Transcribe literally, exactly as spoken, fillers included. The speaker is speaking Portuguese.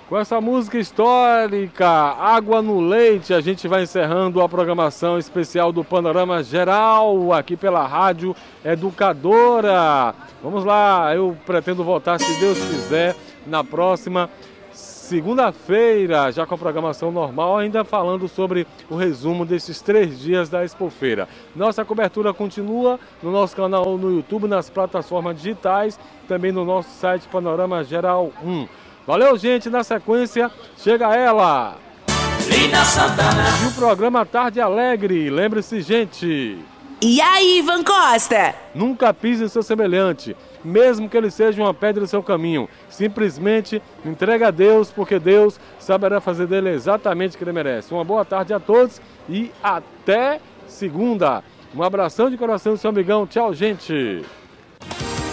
Com essa música histórica, Água no Leite, a gente vai encerrando a programação especial do Panorama Geral, aqui pela Rádio Educadora. Vamos lá, eu pretendo voltar, se Deus quiser, na próxima segunda-feira, já com a programação normal, ainda falando sobre o resumo desses três dias da Expofeira. Nossa cobertura continua no nosso canal no YouTube, nas plataformas digitais, também no nosso site Panorama Geral um. Valeu, gente. Na sequência, chega ela. Lina Santana. E o programa Tarde Alegre. Lembre-se, gente. E aí, Ivan Costa? Nunca pise em seu semelhante, mesmo que ele seja uma pedra no seu caminho. Simplesmente entregue a Deus, porque Deus saberá fazer dele exatamente o que ele merece. Uma boa tarde a todos e até segunda. Um abração de coração do seu amigão. Tchau, gente.